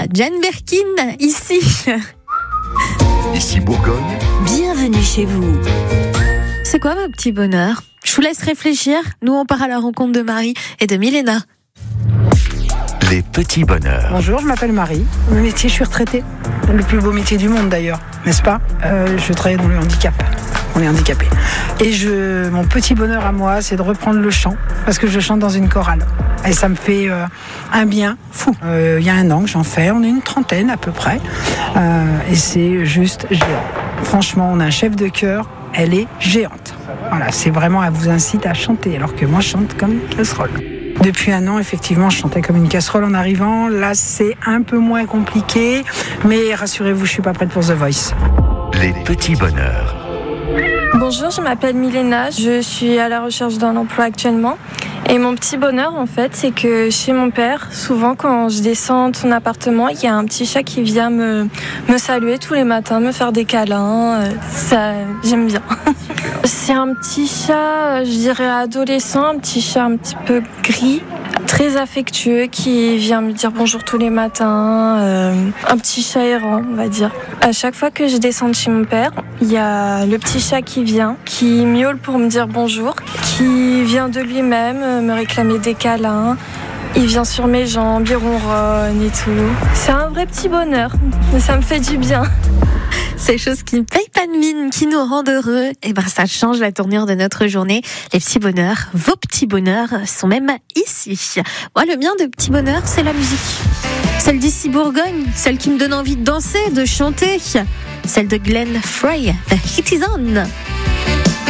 Jane Birkin, ici. Ici Bourgogne. Bienvenue chez vous. C'est quoi vos petits bonheurs ? Je vous laisse réfléchir. Nous, on part à la rencontre de Marie et de Milena. Les petits bonheurs. Bonjour, je m'appelle Marie. Mon métier, je suis retraitée. Le plus beau métier du monde d'ailleurs, n'est-ce pas ? Je travaille dans le handicap. On est handicapé. Et mon petit bonheur à moi, c'est de reprendre le chant, parce que je chante dans une chorale. Et ça me fait un bien fou. Il y a 1 an que j'en fais, on est une 30aine à peu près. Et c'est juste géant. Franchement, on a un chef de chœur, elle est géante. Voilà, c'est vraiment, elle vous incite à chanter, alors que moi, je chante comme une casserole. Depuis 1 an, effectivement, je chantais comme une casserole en arrivant. Là, c'est un peu moins compliqué, mais rassurez-vous, je suis pas prête pour The Voice. Les petits bonheurs. Bonjour, je m'appelle Milena, je suis à la recherche d'un emploi actuellement. Et mon petit bonheur, en fait, c'est que chez mon père, souvent quand je descends de son appartement, il y a un petit chat qui vient me saluer tous les matins, me faire des câlins. Ça, j'aime bien. C'est un petit chat, je dirais adolescent, un petit chat un petit peu gris, très affectueux, qui vient me dire bonjour tous les matins. Un petit chat errant, on va dire. À chaque fois que je descends de chez mon père, il y a le petit chat qui vient, qui miaule pour me dire bonjour, qui vient de lui-même me réclamer des câlins. Il vient sur mes jambes, il ronronne et tout. C'est un vrai petit bonheur, mais ça me fait du bien. Ces choses qui ne payent pas de mine, qui nous rendent heureux, et ça change la tournure de notre journée. Les petits bonheurs, vos petits bonheurs sont même ici. Moi, le mien de petit bonheur, c'est la musique. Celle d'ici Bourgogne, celle qui me donne envie de danser, de chanter. Celle de Glenn Frey, The Hit Is On.